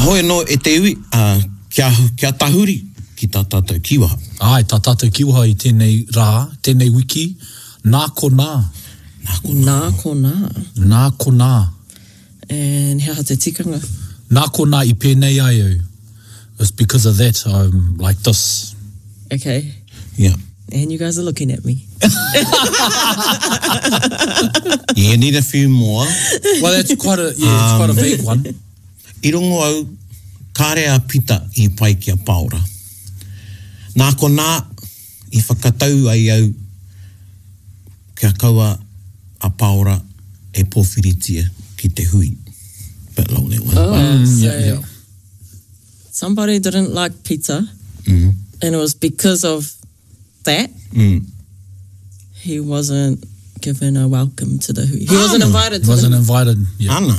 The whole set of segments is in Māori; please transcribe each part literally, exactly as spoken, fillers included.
Ahoe no e te ui, uh, kia, kia tahuri ki tā tātou kiwaha. Ai, tā tātou kiwaha i tēnei rā, tēnei wiki, nā ko nā. Nā ko nā. Nā ko nā. Nā ko nā. And hea te tikanga? Nā ko nā I pēnei ai au. It's because of that I'm like this. Okay. Yeah. And you guys are looking at me. Yeah, need a few more. Well, that's quite a, yeah, it's quite a big one. I rongo au, kārea pita I pai kia paora. Nā ko nā, I whakatau ai au, kia kaua a paora e pōwhiritia ki te hui. Bit long that one. Oh, Mm, so yeah, yeah. somebody didn't like pizza, Mm. and it was because of that Mm. he wasn't given a welcome to the hui. He wasn't no. invited He to wasn't the invited. Yeah. Ana.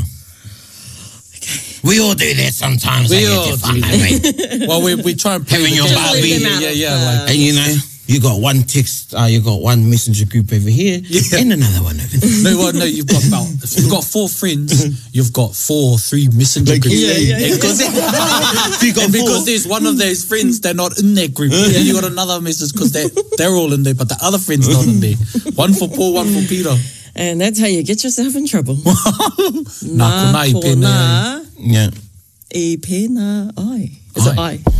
We all do that sometimes. We eh, all it's fun, do I mean. Well, we we try and play Having the your game. barbie. Leave them out Yeah, of yeah, the- like And you know, you got one text, uh, you got one messenger group over here, Yeah. and another one over there. no, well, no, you've got about if you've got four friends, you've got four or three messenger Like, groups. yeah, yeah, And because, You got and four. because there's one of those friends they're not in that group, and you got another message because they they're all in there, but the other friend's not in there. One for Paul, one for Peter. And that's how you get yourself in trouble. Nā ko nā I ko pēnei nā Yeah. I pēnā ai. Is Ai. it ai?